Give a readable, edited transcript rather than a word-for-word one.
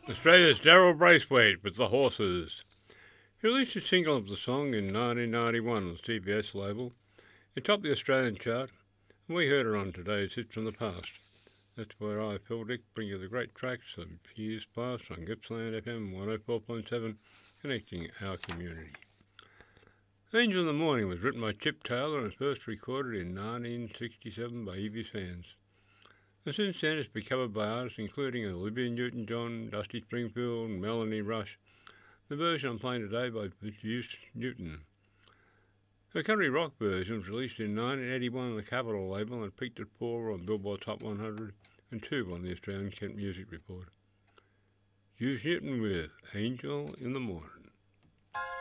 Australia's Daryl Braithwaite with The Horses. He released a single of the song in 1991 on the CBS label. It topped the Australian chart, and we heard it on today's Hits from the Past. That's where I, Phil Dick, bring you the great tracks of years past on Gippsland FM 104.7, connecting our community. Angel in the Morning was written by Chip Taylor and first recorded in 1967 by Evie Sands. And since then it's been covered by artists including Olivia Newton-John, Dusty Springfield, Melanie Rush. The version I'm playing today by Bruce Newton. Her country rock version was released in 1981 on the Capitol label and peaked at 4 on Billboard Top 100 and 2 on the Australian Kent Music Report. Bruce Newton with Angel in the Morning.